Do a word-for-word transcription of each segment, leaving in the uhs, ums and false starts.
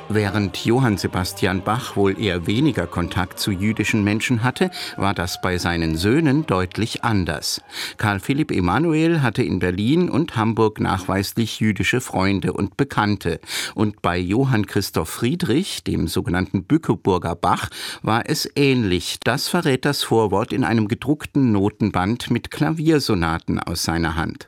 Während Johann Sebastian Bach wohl eher weniger Kontakt zu jüdischen Menschen hatte, war das bei seinen Söhnen deutlich anders. Karl Philipp Emanuel hatte in Berlin und Hamburg nachweislich jüdische Freunde und Bekannte. Und bei Johann Christoph Friedrich, dem sogenannten Bückeburger Bach, war es ähnlich. Das verrät das Vorwort in einem gedruckten Notenband mit Klaviersonaten aus seiner Hand.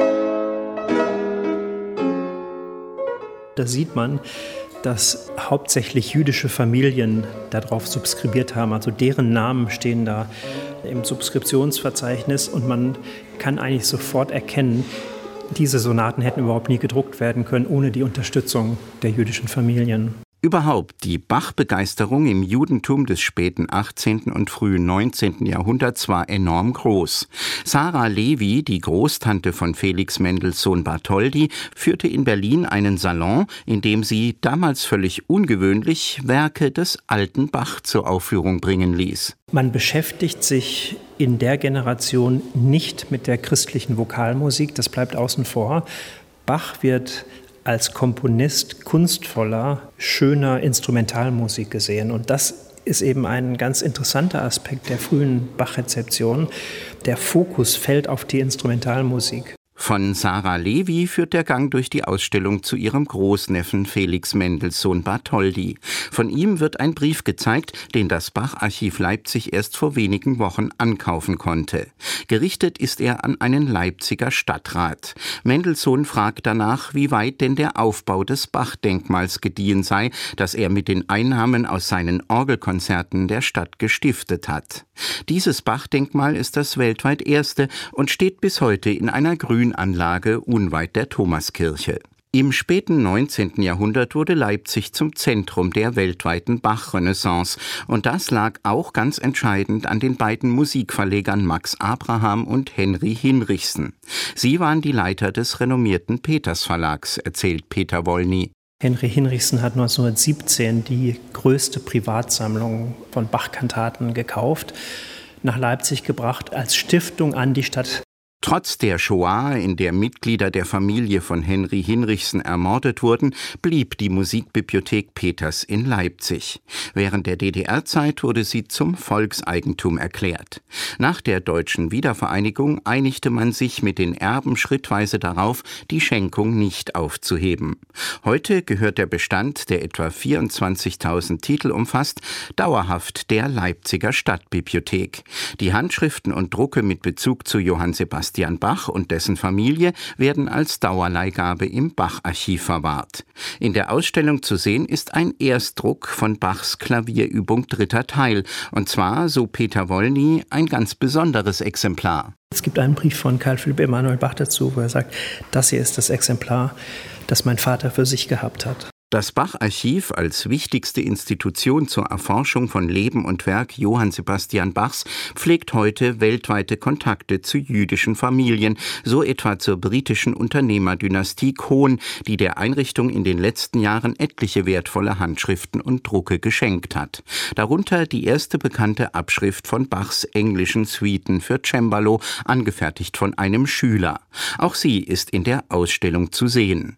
Da sieht man, dass hauptsächlich jüdische Familien darauf subskribiert haben. Also deren Namen stehen da im Subskriptionsverzeichnis und man kann eigentlich sofort erkennen, diese Sonaten hätten überhaupt nie gedruckt werden können ohne die Unterstützung der jüdischen Familien. Überhaupt, die Bach-Begeisterung im Judentum des späten achtzehnten und frühen neunzehnten Jahrhunderts war enorm groß. Sarah Levi, die Großtante von Felix Mendelssohn Bartholdy, führte in Berlin einen Salon, in dem sie, damals völlig ungewöhnlich, Werke des alten Bach zur Aufführung bringen ließ. Man beschäftigt sich in der Generation nicht mit der christlichen Vokalmusik, das bleibt außen vor. Bach wird als Komponist kunstvoller, schöner Instrumentalmusik gesehen. Und das ist eben ein ganz interessanter Aspekt der frühen Bach-Rezeption. Der Fokus fällt auf die Instrumentalmusik. Von Sarah Levi führt der Gang durch die Ausstellung zu ihrem Großneffen Felix Mendelssohn Bartholdy. Von ihm wird ein Brief gezeigt, den das Bach-Archiv Leipzig erst vor wenigen Wochen ankaufen konnte. Gerichtet ist er an einen Leipziger Stadtrat. Mendelssohn fragt danach, wie weit denn der Aufbau des Bach-Denkmals gediehen sei, das er mit den Einnahmen aus seinen Orgelkonzerten der Stadt gestiftet hat. Dieses Bach-Denkmal ist das weltweit erste und steht bis heute in einer grünen Anlage unweit der Thomaskirche. Im späten neunzehnten Jahrhundert wurde Leipzig zum Zentrum der weltweiten Bach-Renaissance. Und das lag auch ganz entscheidend an den beiden Musikverlegern Max Abraham und Henry Hinrichsen. Sie waren die Leiter des renommierten Peters Verlags, erzählt Peter Wollny. Henry Hinrichsen hat neunzehnhundertsiebzehn die größte Privatsammlung von Bach-Kantaten gekauft, nach Leipzig gebracht als Stiftung an die Stadt. Trotz der Shoah, in der Mitglieder der Familie von Henry Hinrichsen ermordet wurden, blieb die Musikbibliothek Peters in Leipzig. Während der D D R-Zeit wurde sie zum Volkseigentum erklärt. Nach der deutschen Wiedervereinigung einigte man sich mit den Erben schrittweise darauf, die Schenkung nicht aufzuheben. Heute gehört der Bestand, der etwa vierundzwanzigtausend Titel umfasst, dauerhaft der Leipziger Stadtbibliothek. Die Handschriften und Drucke mit Bezug zu Johann Sebastian Bach und dessen Familie werden als Dauerleihgabe im Bach-Archiv verwahrt. In der Ausstellung zu sehen ist ein Erstdruck von Bachs Klavierübung dritter Teil, und zwar, so Peter Wollny, ein ganz besonderes Exemplar. Es gibt einen Brief von Karl Philipp Emanuel Bach dazu, wo er sagt, das hier ist das Exemplar, das mein Vater für sich gehabt hat. Das Bach-Archiv als wichtigste Institution zur Erforschung von Leben und Werk Johann Sebastian Bachs pflegt heute weltweite Kontakte zu jüdischen Familien, so etwa zur britischen Unternehmerdynastie Cohn, die der Einrichtung in den letzten Jahren etliche wertvolle Handschriften und Drucke geschenkt hat. Darunter die erste bekannte Abschrift von Bachs englischen Suiten für Cembalo, angefertigt von einem Schüler. Auch sie ist in der Ausstellung zu sehen.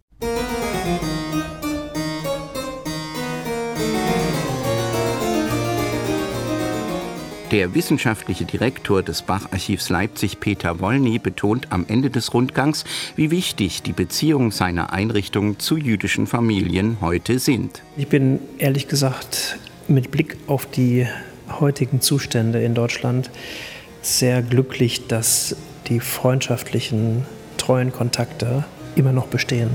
Der wissenschaftliche Direktor des Bach-Archivs Leipzig, Peter Wollny, betont am Ende des Rundgangs, wie wichtig die Beziehungen seiner Einrichtung zu jüdischen Familien heute sind. Ich bin ehrlich gesagt mit Blick auf die heutigen Zustände in Deutschland sehr glücklich, dass die freundschaftlichen, treuen Kontakte immer noch bestehen.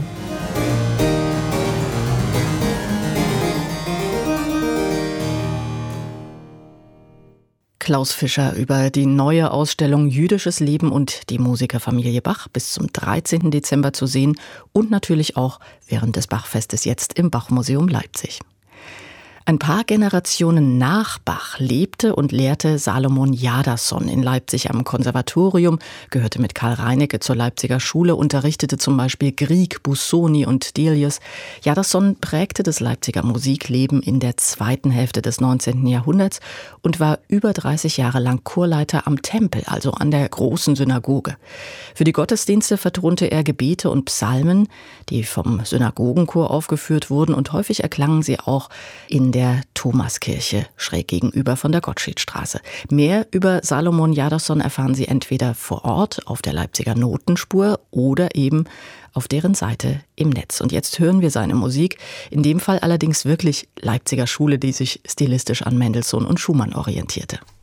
Klaus Fischer über die neue Ausstellung Jüdisches Leben und die Musikerfamilie Bach bis zum dreizehnten Dezember zu sehen und natürlich auch während des Bachfestes jetzt im Bachmuseum Leipzig. Ein paar Generationen nach Bach lebte und lehrte Salomon Jadassohn in Leipzig am Konservatorium, gehörte mit Karl Reinecke zur Leipziger Schule, unterrichtete zum Beispiel Grieg, Busoni und Delius. Jadassohn prägte das Leipziger Musikleben in der zweiten Hälfte des neunzehnten Jahrhunderts und war über dreißig Jahre lang Chorleiter am Tempel, also an der großen Synagoge. Für die Gottesdienste vertonte er Gebete und Psalmen, die vom Synagogenchor aufgeführt wurden, und häufig erklangen sie auch in der Thomaskirche schräg gegenüber von der Gottschedstraße. Mehr über Salomon Jadassohn erfahren Sie entweder vor Ort auf der Leipziger Notenspur oder eben auf deren Seite im Netz. Und jetzt hören wir seine Musik, in dem Fall allerdings wirklich Leipziger Schule, die sich stilistisch an Mendelssohn und Schumann orientierte.